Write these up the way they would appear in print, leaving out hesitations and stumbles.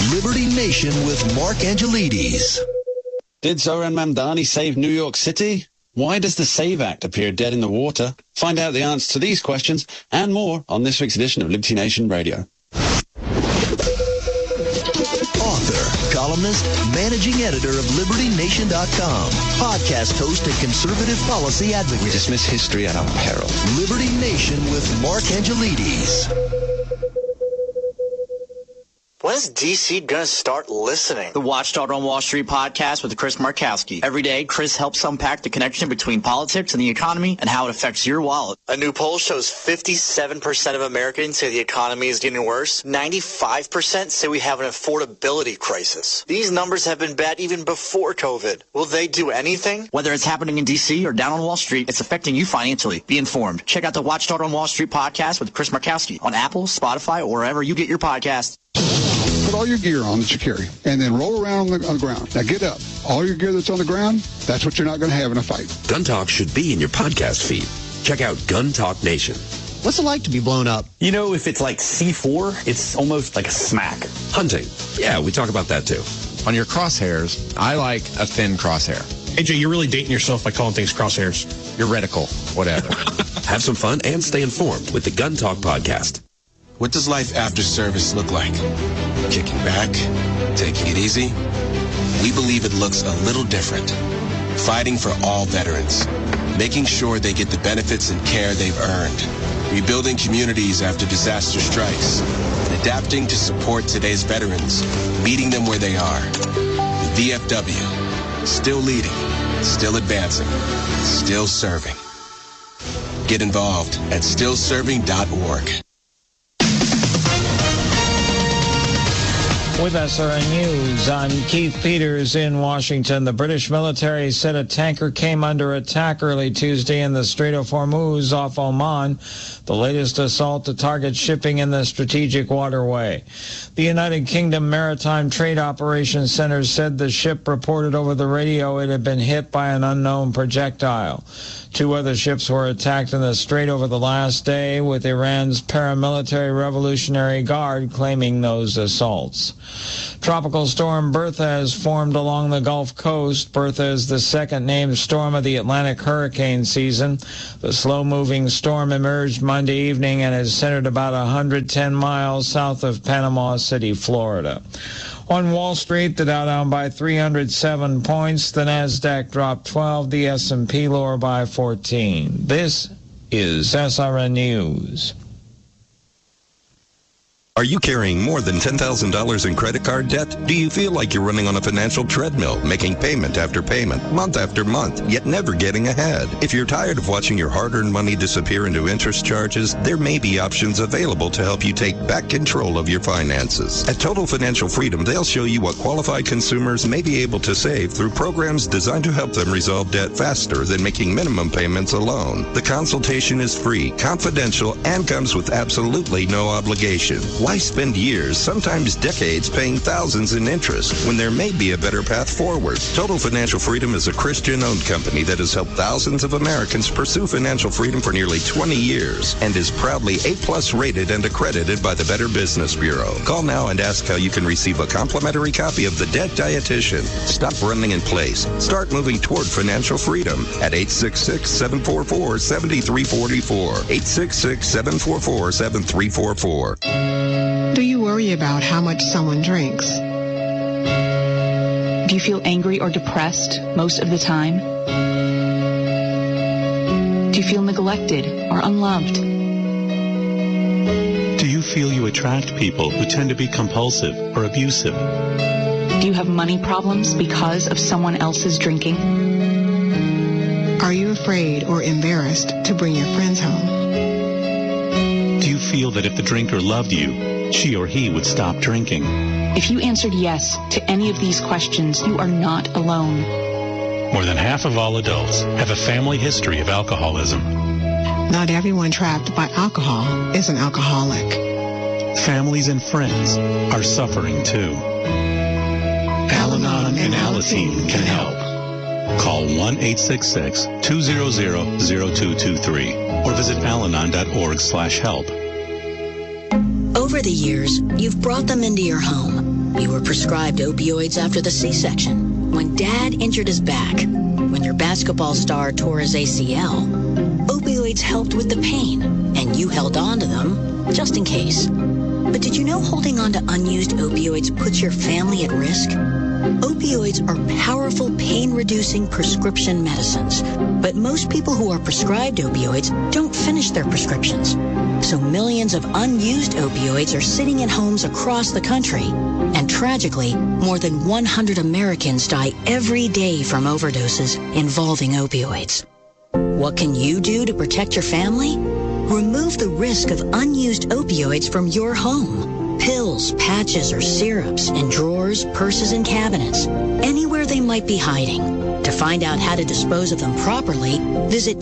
Liberty Nation with Mark Angelides. Did Zoran Mamdani save New York City? Why does the SAVE Act appear dead in the water? Find out the answer to these questions and more on this week's edition of Liberty Nation Radio. Author, columnist, managing editor of LibertyNation.com, podcast host and conservative policy advocate. We dismiss history at our peril. Liberty Nation with Mark Angelides. When is D.C. going to start listening? The Watchdog on Wall Street podcast with Chris Markowski. Every day, Chris helps unpack the connection between politics and the economy and how it affects your wallet. A new poll shows 57% of Americans say the economy is getting worse. 95% say we have an affordability crisis. These numbers have been bad even before COVID. Will they do anything? Whether it's happening in D.C. or down on Wall Street, it's affecting you financially. Be informed. Check out the Watchdog on Wall Street podcast with Chris Markowski on Apple, Spotify, or wherever you get your podcasts. Put all your gear on that you carry, and then roll around on the ground. Now get up. All your gear that's on the ground, that's what you're not going to have in a fight. Gun Talk should be in your podcast feed. Check out Gun Talk Nation. What's it like to be blown up? You know, if it's like C4, it's almost like a smack. Hunting. Yeah, we talk about that too. On your crosshairs, I like a thin crosshair. AJ, you're really dating yourself by calling things crosshairs. Your reticle, whatever. Have some fun and stay informed with the Gun Talk podcast. What does life after service look like? Kicking back? Taking it easy? We believe it looks a little different. Fighting for all veterans. Making sure they get the benefits and care they've earned. Rebuilding communities after disaster strikes. And adapting to support today's veterans. Meeting them where they are. The VFW. Still leading. Still advancing. Still serving. Get involved at stillserving.org. With SRN News, I'm Keith Peters in Washington. The British military said a tanker came under attack early Tuesday in the Strait of Hormuz off Oman, the latest assault to target shipping in the strategic waterway. The United Kingdom Maritime Trade Operations Center said the ship reported over the radio it had been hit by an unknown projectile. 2 other ships were attacked in the strait over the last day, with Iran's paramilitary Revolutionary Guard claiming those assaults. Tropical storm Bertha has formed along the Gulf Coast. Bertha is the second named storm of the Atlantic hurricane season. The slow-moving storm emerged Monday evening and is centered about 110 miles south of Panama City, Florida. On Wall Street, the Dow down by 307 points, the Nasdaq dropped 12, the S&P lower by 14. This is SRN News. Are you carrying more than $10,000 in credit card debt? Do you feel like you're running on a financial treadmill, making payment after payment, month after month, yet never getting ahead? If you're tired of watching your hard-earned money disappear into interest charges, there may be options available to help you take back control of your finances. At Total Financial Freedom, they'll show you what qualified consumers may be able to save through programs designed to help them resolve debt faster than making minimum payments alone. The consultation is free, confidential, and comes with absolutely no obligation. Why spend years, sometimes decades, paying thousands in interest when there may be a better path forward? Total Financial Freedom is a Christian-owned company that has helped thousands of Americans pursue financial freedom for nearly 20 years and is proudly A+ rated and accredited by the Better Business Bureau. Call now and ask how you can receive a complimentary copy of The Debt Dietitian. Stop running in place. Start moving toward financial freedom at 866-744-7344. 866-744-7344. Do you worry about how much someone drinks? Do you feel angry or depressed most of the time? Do you feel neglected or unloved? Do you feel you attract people who tend to be compulsive or abusive? Do you have money problems because of someone else's drinking? Are you afraid or embarrassed to bring your friends home? Do you feel that if the drinker loved you, she or he would stop drinking? If you answered yes to any of these questions, you are not alone. More than half of all adults have a family history of alcoholism. Not everyone trapped by alcohol is an alcoholic. Families and friends are suffering too. Al-Anon and Alateen can help. Call 1-866-200-0223 or visit alanon.org/help. Over the years, you've brought them into your home. You were prescribed opioids after the C-section, when Dad injured his back, when your basketball star tore his ACL. Opioids helped with the pain, and you held on to them just in case. But did you know holding on to unused opioids puts your family at risk? Opioids are powerful pain-reducing prescription medicines, but most people who are prescribed opioids don't finish their prescriptions. So millions of unused opioids are sitting in homes across the country. And tragically, more than 100 Americans die every day from overdoses involving opioids. What can you do to protect your family? Remove the risk of unused opioids from your home. Pills, patches, or syrups in drawers, purses, and cabinets, anywhere they might be hiding. To find out how to dispose of them properly, visit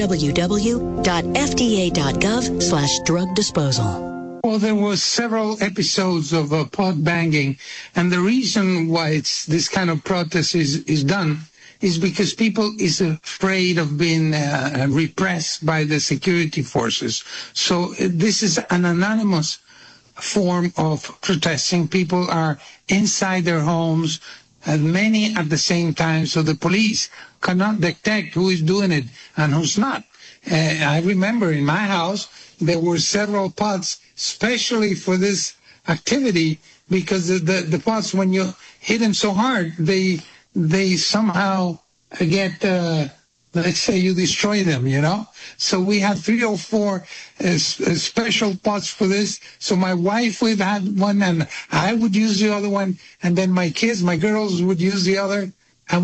www.fda.gov/drug disposal. Well, there were several episodes of pot banging, and the reason why this kind of protest is done is because people is afraid of being repressed by the security forces. So this is an anonymous form of protesting. People are inside their homes, and many at the same time, so the police cannot detect who is doing it and who's not. I remember in my house, there were several pots, especially for this activity, because the pots, when you hit them so hard, they somehow get, let's say you destroy them, you know? So we had 3 or 4 special pots for this. So my wife would have one, and I would use the other one, and then my kids, my girls would use the other.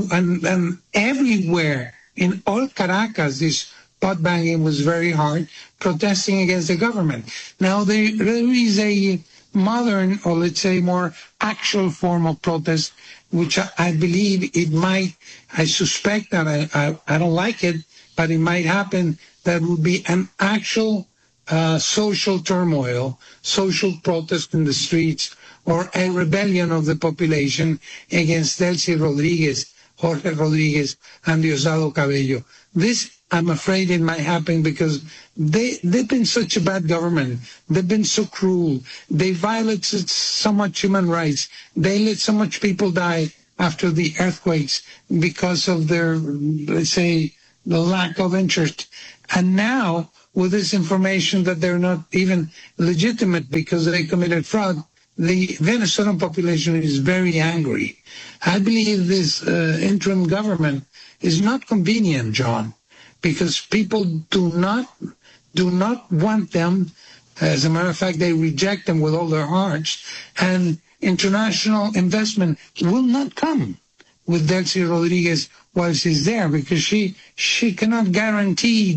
And everywhere in all Caracas, this pot banging was very hard, protesting against the government. Now, there is a modern, or let's say more actual form of protest, which I believe it might, I suspect that I don't like it, but it might happen, that would be an actual social turmoil, social protest in the streets, or a rebellion of the population against Delcy Rodriguez, Jorge Rodriguez, and Diosdado Cabello. This, I'm afraid it might happen because they've been such a bad government. They've been so cruel. They violated so much human rights. They let so much people die after the earthquakes because of their, let's say, the lack of interest. And now, with this information that they're not even legitimate because they committed fraud, the Venezuelan population is very angry. I believe this interim government is not convenient, John, because people do not want them. As a matter of fact, they reject them with all their hearts, and international investment will not come with Delcy Rodriguez while she's there, because she cannot guarantee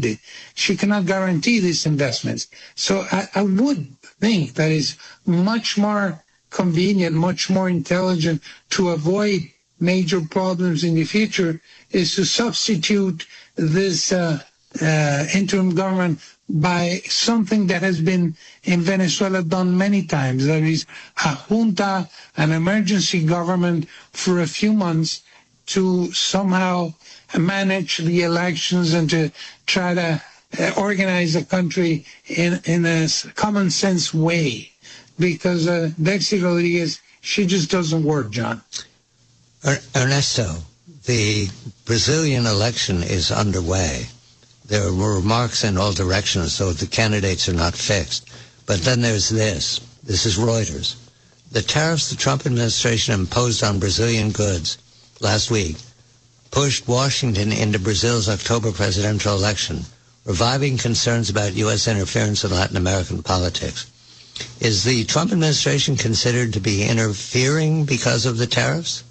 these investments. So I would think that is much more convenient, much more intelligent to avoid major problems in the future is to substitute this interim government by something that has been in Venezuela done many times. That is a junta, an emergency government for a few months to somehow manage the elections and to try to organize the country in a common sense way. Because Delcy Rodriguez, she just doesn't work, John. Ernesto, the Brazilian election is underway. There were remarks in all directions, so the candidates are not fixed. But then there's this. This is Reuters. The tariffs the Trump administration imposed on Brazilian goods last week pushed Washington into Brazil's October presidential election, reviving concerns about U.S. interference in Latin American politics. Is the Trump administration considered to be interfering because of the tariffs?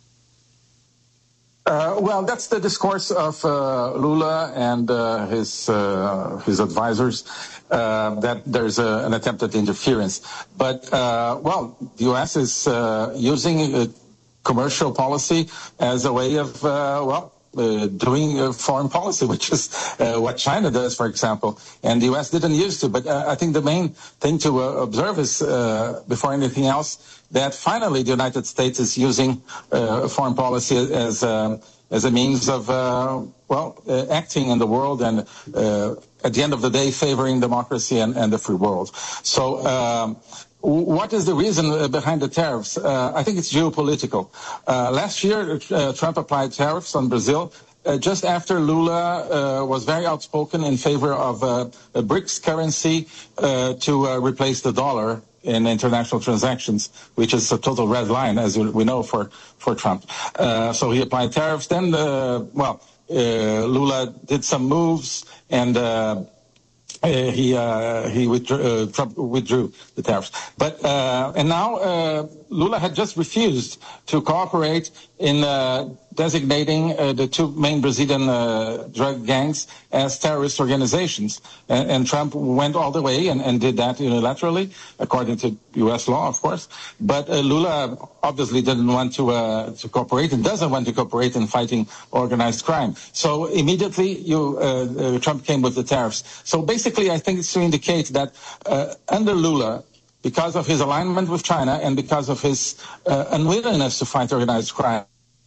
Well, that's the discourse of Lula and his advisors, that there's an attempt at interference. But, well, the U.S. is using commercial policy as a way of, doing foreign policy, which is what China does, for example, and the U.S. didn't used to. But I think the main thing to observe is, before anything else, that finally the United States is using foreign policy as a means of, acting in the world and, at the end of the day, favoring democracy and the free world. So what is the reason behind the tariffs? I think it's geopolitical. Last year, Trump applied tariffs on Brazil just after Lula was very outspoken in favor of a BRICS currency to replace the dollar in international transactions, which is a total red line, as we know, for Trump. So he applied tariffs. Then, Lula did some moves, and Trump withdrew the tariffs. But and now Lula had just refused to cooperate in designating the two main Brazilian drug gangs as terrorist organizations. And Trump went all the way and did that unilaterally, according to U.S. law, of course. But Lula obviously didn't want to cooperate and doesn't want to cooperate in fighting organized crime. So immediately Trump came with the tariffs. So basically, I think it's to indicate that under Lula, because of his alignment with China and because of his unwillingness to fight organized crime,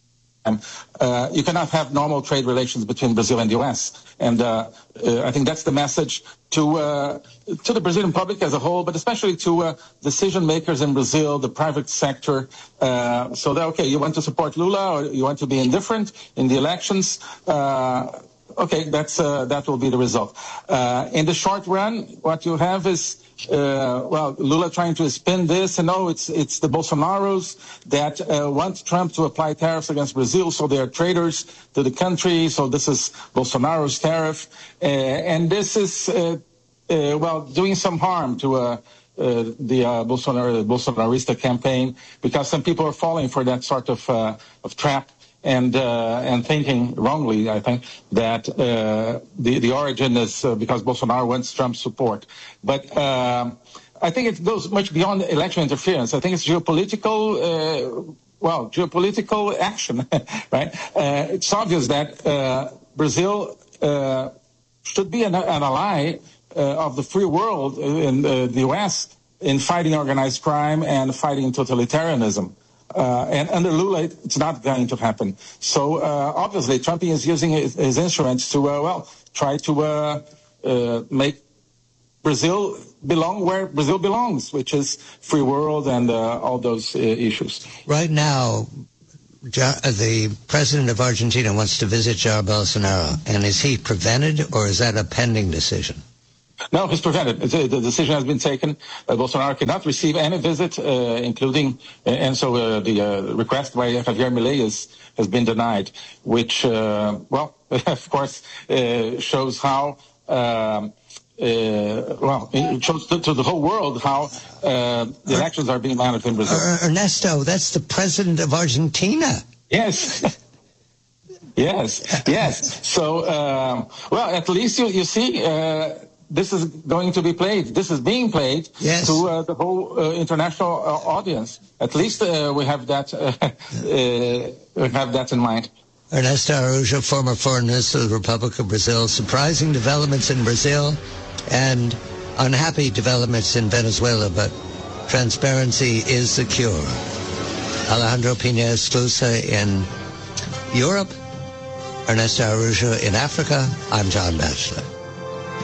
you cannot have normal trade relations between Brazil and the U.S. And I think that's the message to the Brazilian public as a whole, but especially to decision makers in Brazil, the private sector. So that, okay, you want to support Lula or you want to be indifferent in the elections? Okay, that will be the result. In the short run, what you have is Lula trying to spin this, and it's the Bolsonaros that want Trump to apply tariffs against Brazil, so they are traitors to the country. So this is Bolsonaro's tariff, and this is doing some harm to the Bolsonarista campaign, because some people are falling for that sort of trap. And thinking wrongly, I think, that the origin is because Bolsonaro wants Trump's support. But I think it goes much beyond election interference. I think it's geopolitical action, right? It's obvious that Brazil should be an ally of the free world in the U.S. in fighting organized crime and fighting totalitarianism. And under Lula, it's not going to happen. So obviously, Trump is using his instruments to try to make Brazil belong where Brazil belongs, which is free world and all those issues. Right now, the president of Argentina wants to visit Jair Bolsonaro, and is he prevented, or is that a pending decision? No, he's prevented. The decision has been taken. Bolsonaro cannot receive any visit, including, and so the request by Javier Milei has been denied, which, of course, shows how, it shows to the whole world how the elections are being managed in Brazil. Ernesto, that's the president of Argentina. Yes. Yes. So, at least you see, this is going to be played. This is being played to the whole international audience. At least we have that. We have that in mind. Ernesto Araújo, former foreign minister of the Republic of Brazil. Surprising developments in Brazil and unhappy developments in Venezuela, but transparency is the cure. Alejandro Pina Esclusa in Europe. Ernesto Araújo in Africa. I'm John Batchelor.